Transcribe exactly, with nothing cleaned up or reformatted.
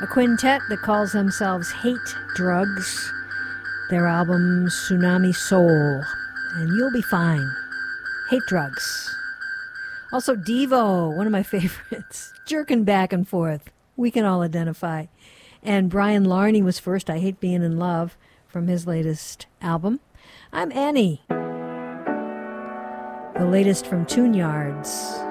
A quintet that calls themselves Hate Drugs. Their album Tsunami Soul. And you'll be fine. Hate Drugs. Also Devo, one of my favorites. Jerking back and forth. We can all identify. And Brian Larney was first. I Hate Being in Love from his latest album. I'm Annie. The latest from Tune Yards.